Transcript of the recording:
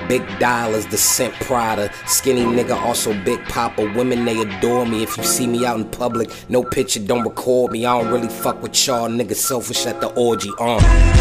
Big dollars, the scent Prada. Skinny nigga, also Big Papa. Women, they adore me. If you see me out in public, no picture, don't record me. I don't really fuck with y'all niggas selfish at the orgy.